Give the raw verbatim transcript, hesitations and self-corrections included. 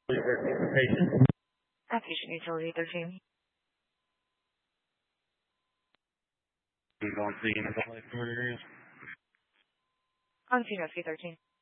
Patient. Patient utility thirteen. We don't see any life areas. On scene rescue thirteen.